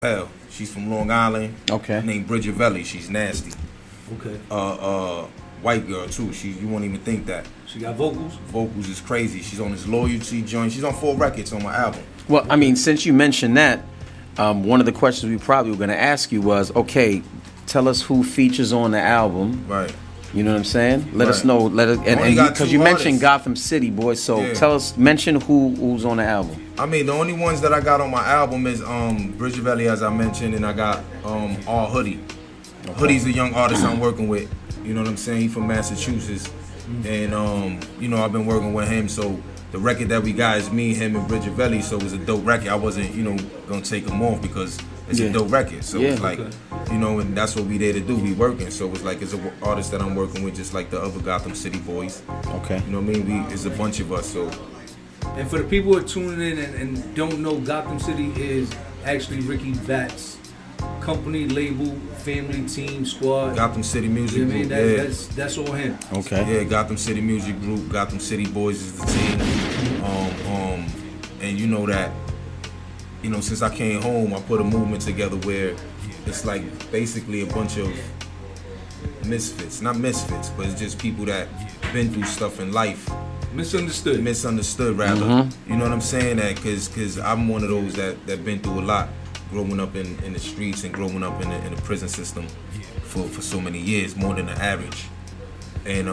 Hell, she's from Long Island. Okay. Named Bridget Velli. She's nasty. Okay. White girl too. You won't even think that. She got vocals? Vocals is crazy. She's on this Loyalty joint. She's on 4 records on my album. Well, I mean, since you mentioned that, one of the questions we probably were going to ask you was, okay, tell us who features on the album. Right. You know what I'm saying? Let us know. And because you mentioned Gotham City, boy. So tell us, mention who's on the album. I mean, the only ones that I got on my album is Bridget Velli, as I mentioned, and I got R Hoodie. Okay. Hoodie's a young artist I'm working with. You know what I'm saying? He's from Massachusetts, and you know, I've been working with him. So the record that we got is me, him, and Bridget Velli. So it was a dope record. I wasn't, you know, gonna take him off because it's a dope record. So it's like, you know, and that's what we there to do. We working. So it's like it's an artist that I'm working with, just like the other Gotham City boys. Okay. You know what I mean? It's a bunch of us. So. And for the people who are tuning in and don't know, Gotham City is actually Ricky Batts' company, label, family, team, squad. Gotham City Music Group. That's all him. Okay. Yeah, Gotham City Music Group. Gotham City Boys is the team. And you know that, you know, since I came home, I put a movement together where it's like basically a bunch of misfits. Not misfits, but it's just people that been through stuff in life. Misunderstood, rather. You know what I'm saying? That because I'm one of those that been through a lot, growing up in the streets and growing up in the prison system for so many years, more than the average. And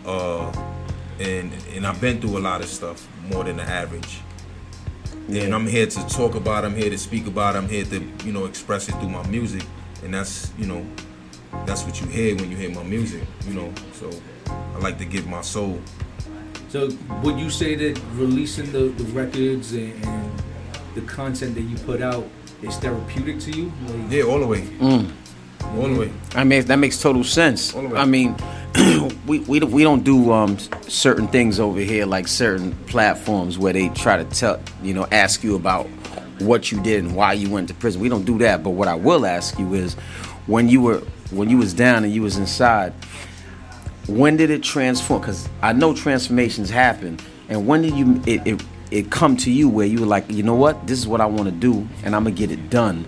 I've been through a lot of stuff, more than the average. And I'm here to talk about it, I'm here to speak about it, I'm here to, you know, express it through my music. And that's, you know, that's what you hear when you hear my music, you know. So I like to give my soul. So would you say that releasing the records and the content that you put out is therapeutic to you? Like, yeah, all the way. All the way. I mean, that makes total sense. All the way. I mean, we don't do certain things over here, like certain platforms where they try to ask you about what you did and why you went to prison. We don't do that. But what I will ask you is, when you was down and you was inside, when did it transform? Because I know transformations happen. And when did it come to you where you were like, you know what, this is what I want to do, and I'm gonna get it done.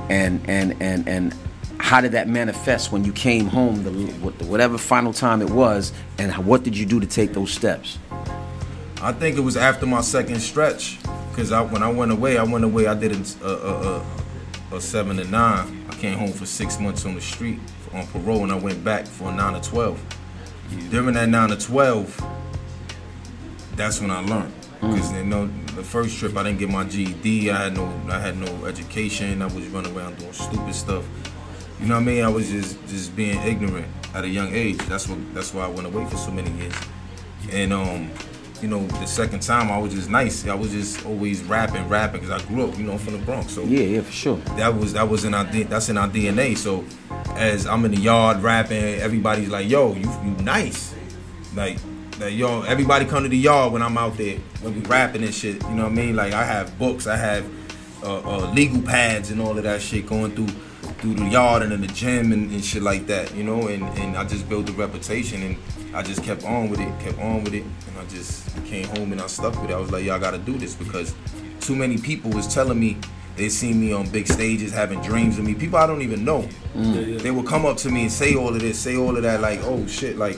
And how did that manifest when you came home, whatever final time it was, and what did you do to take those steps? I think it was after my second stretch, because when I went away, I did a 7 to 9. I came home for 6 months on the street on parole, and I went back for a 9 to 12. During that 9 to 12, that's when I learned. Because the first trip I didn't get my GED. I had no education. I was running around doing stupid stuff. You know what I mean? I was just being ignorant at a young age. That's why I went away for so many years. And you know, the second time I was just nice. I was just always rapping because I grew up, you know, from the Bronx. So yeah, for sure. That's in our DNA. So as I'm in the yard rapping, everybody's like, "Yo, you nice." Like yo, everybody come to the yard when I'm out there when we rapping and shit. You know what I mean? Like I have books, I have legal pads and all of that shit going through the yard and in the gym and shit like that, you know, and I just built a reputation and I just kept on with it, and I just came home and I stuck with it. I was like, y'all gotta do this, because too many people was telling me they seen me on big stages having dreams of me. People I don't even know. They would come up to me and say all of this, say all of that, like, oh shit, like,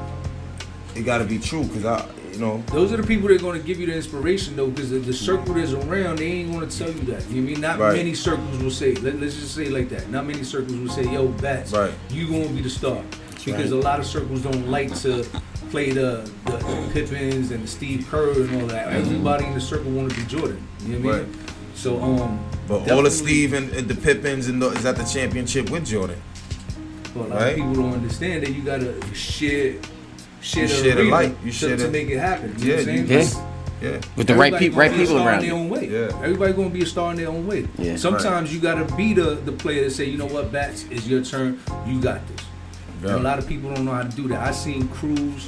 it gotta be true, because you know. Those are the people that are going to give you the inspiration, though, because the circle that's around, they ain't going to tell you that. You know what I mean? Not many circles will say, let's just say it like that. Not many circles will say, yo, Batts, you going to be the star. Because a lot of circles don't like to play the Pippins and the Steve Kerr and all that. Everybody in the circle want to be Jordan. You know what I mean? So, but all the Steve and the Pippins is at the championship with Jordan. Well, a lot of people don't understand that you got to share the light. To make it happen. You know what I'm saying? Yeah. With the right people around you. Everybody gonna be a star in their own way. Yeah. Sometimes you gotta be the player that say, you know what, Batts, it's your turn. You got this. Yeah. A lot of people don't know how to do that. I seen crews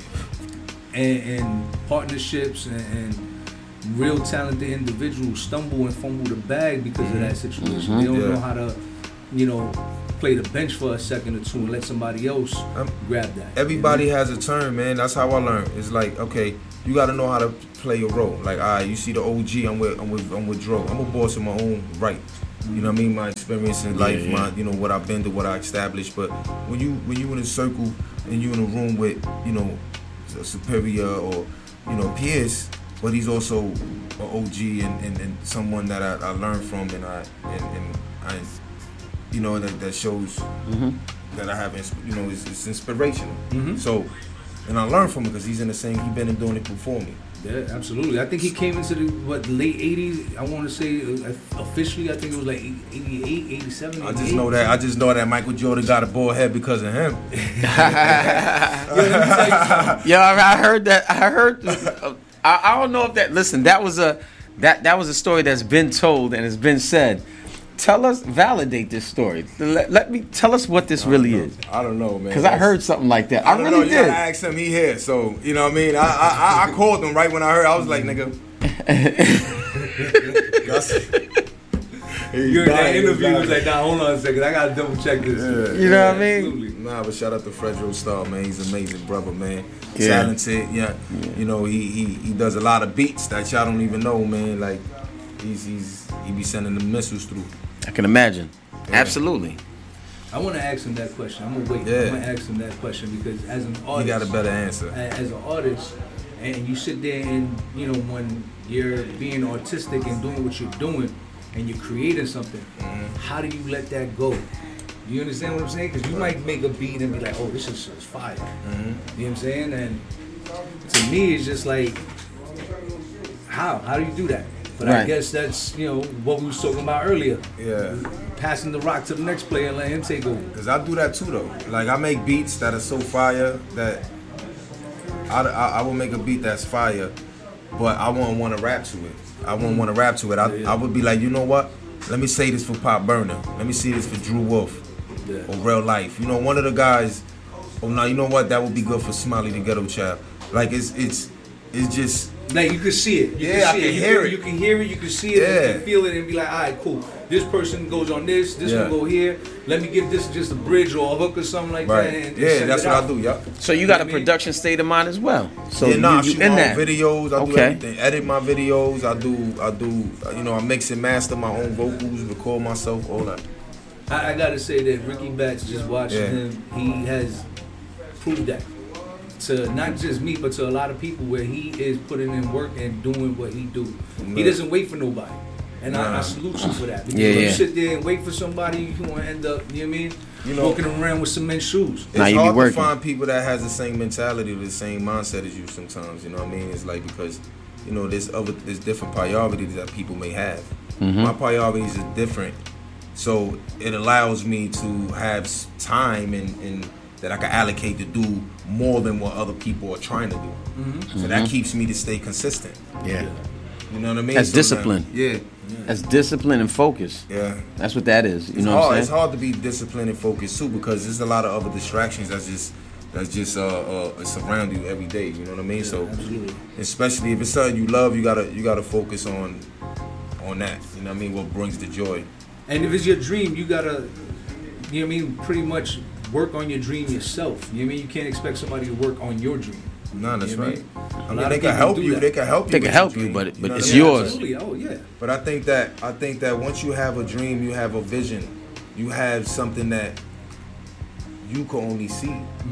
and partnerships and real talented individuals stumble and fumble the bag because of that situation. They don't know how to, you know, play the bench for a second or two and let somebody else grab that. Everybody has a turn, man. That's how I learned. It's like, okay, you got to know how to play your role. Like, you see the OG, I'm with Dro. I'm a boss in my own right. You know what I mean? My experience in life, my what I've been to, what I established. But when you in a circle and you in a room with a superior or peers, but he's also an OG and someone that I learned from, and I that shows that I have it's inspirational. So, and I learned from him because he's been doing it before me. Yeah, absolutely. I think he came into the late 80s. I want to say officially, I think it was like 88, 87. I just know that Michael Jordan got a bald head because of him. I heard that. I don't know if that. Listen, that was a story that's been told and has been said. Tell us, validate this story. Let me tell us what this really is. I don't know, man. Because I heard something like that. I really did. I asked him, he here, so you know what I mean. I called him right when I heard. I was like, nigga. You heard that interview? He was like, nah, hold on a second. I gotta double check this. Yeah. You know what I mean? Absolutely. Nah, but shout out to Fredro Starr, man. He's an amazing brother, man. Talented, he does a lot of beats that y'all don't even know, man. Like he be sending the missiles through. I can imagine. Yeah. Absolutely. I want to ask him that question. I'm gonna wait. I'm gonna ask him that question because as an artist, he got a better answer. As an artist, and you sit there and when you're being artistic and doing what you're doing, and you're creating something, how do you let that go? You understand what I'm saying? Because you might make a beat and be like, oh, this is fire. You know what I'm saying? And to me, it's just like, how do you do that? But right. I guess that's, what we was talking about earlier. Yeah. Passing the rock to the next player and let him take over. Because I do that too, though. Like, I make beats that are so fire that I will make a beat that's fire, but I won't want to rap to it. I would be like, you know what? Let me say this for Pop Burner. Let me see this for Drew Wolf. Yeah. Or Real Life. One of the guys, now you know what? That would be good for Smiley the Ghetto Child. Like, it's just... Like, you can see it. I can hear it. You can hear it, you can see it, you can feel it, and be like, all right, cool. This person goes on this one go here. Let me give this just a bridge or a hook or something like that. And that's what I do, y'all. So you got a production state of mind as well. So I shoot my own videos. I do everything. Edit my videos. I do. I mix and master my own vocals, record myself, all that. I gotta say that Ricky Batts, just watching him, he has proved that. To not just me, but to a lot of people, where he is putting in work and doing what he do. He doesn't wait for nobody, and I salute you for that. Because if you sit there and wait for somebody, you gonna end up, walking around with cement shoes. It's hard to find people that has the same mentality, or the same mindset as you. Sometimes, you know what I mean. It's like because, there's different priorities that people may have. My priorities are different, so it allows me to have time and that I can allocate to do more than what other people are trying to do. So that keeps me to stay consistent. Yeah. You know what I mean? That's discipline. Yeah. That's discipline and focus. Yeah. That's what that is. You know hard. what I'm saying? It's hard to be disciplined and focused too, because there's a lot of other distractions that's just surround you every day. You know what I mean? So absolutely. Especially if it's something you love, you gotta focus on that. You know what I mean? What brings the joy. And if it's your dream, you gotta, pretty much work on your dream yourself. You know what I mean? You can't expect somebody to work on your dream. No, that's right. I mean, they can help you. They can help you. They can help you, but it's yours. Absolutely. Oh yeah. But I think that once you have a dream, you have a vision, you have something that you can only see.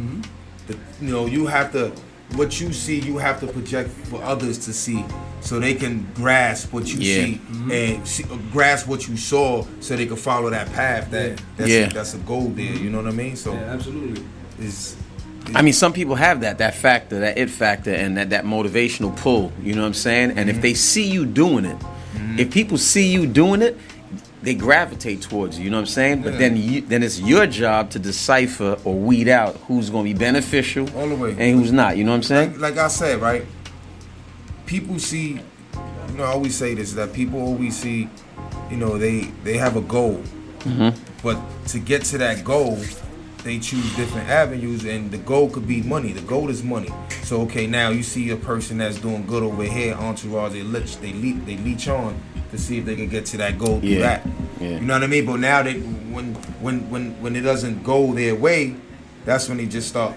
You have to. What you see, you have to project for others to see, so they can grasp what you see and grasp what you saw, so they can follow that path. That's a goal there. You know what I mean? So absolutely. I mean, some people have that factor, that it factor, and that motivational pull. You know what I'm saying? And if they see you doing it, if people see you doing it, they gravitate towards you. You know what I'm saying? But then it's your job to decipher or weed out who's going to be beneficial all the way and who's not. You know what I'm saying? Like I said, right? People see. I always say this, that people always see. They have a goal, but to get to that goal, they choose different avenues, and the goal could be money. The goal is money. So okay, now you see a person that's doing good over here, entourage, they leech on to see if they can get to that goal through that. Yeah. You know what I mean? But now when it doesn't go their way, that's when they just start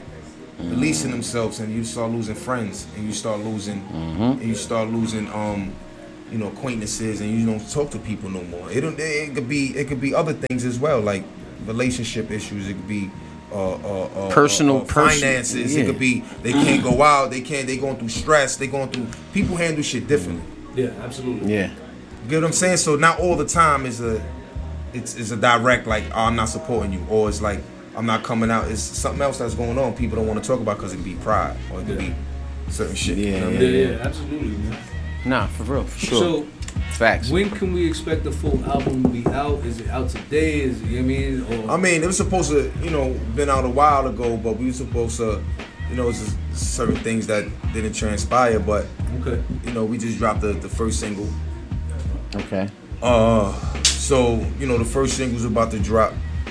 releasing themselves, and you start losing friends, and you start losing acquaintances, and you don't talk to people no more. It could be other things as well, like relationship issues. It could be personal finances. Yeah. It could be they can't go out. They going through stress. People handle shit differently. Yeah, absolutely. Yeah. You get what I'm saying? So not all the time is a direct like, oh, I'm not supporting you, or it's like I'm not coming out. It's something else that's going on. People don't want to talk about because it could be pride or it could be certain shit. Yeah, absolutely, man. Nah, for real, for sure. So, facts. When can we expect the full album to be out? Is it out today? Is it, you know what I mean? I mean, it was supposed to, been out a while ago, but we were supposed to, it's just certain things that didn't transpire. But okay, we just dropped the first single. Okay. So the first single's about to drop.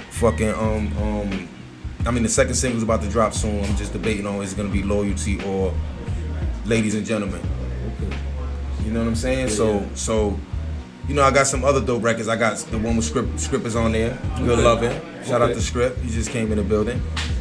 The second single's about to drop soon. I'm just debating on is it gonna be Loyalty or Ladies and Gentlemen. Okay. You know what I'm saying? Yeah. So, I got some other dope records. I got the one with Script is on there. Good Lovin'. Shout out to Script. He just came in the building.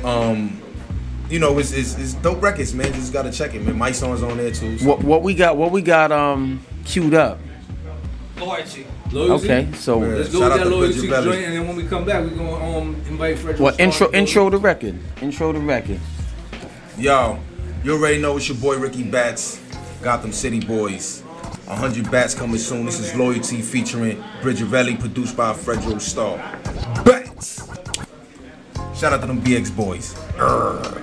It's dope records, man. Just gotta check it, man. My song's on there too. So. What we got queued up? Loyalty. Okay, so let's go with that Loyalty joint, and then when we come back, we're gonna invite Frederick. Well, intro the record. Intro the record. Yo, you already know it's your boy Ricky Bats, Gotham City Boys. 100 Bats coming soon. This is Loyalty featuring Bridgerelli, produced by Fredro Starr. Bats! Shout out to them BX boys.